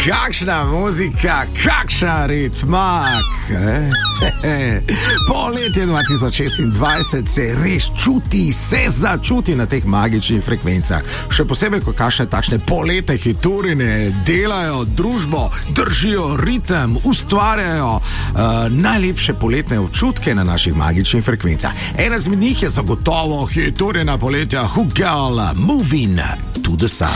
Kakšna muzika, kakšna ritmak. Poletje 2026 se res čuti, se začuti na teh magičnih frekvencah. Še posebej, ko kakšne takšne poletne hiturine delajo družbo, držijo ritem, ustvarjajo najlepše poletne občutke na naših magičnih frekvencah. Ena izmed njih je zagotovo hiturina poletja Who Girl Moving to the Sun.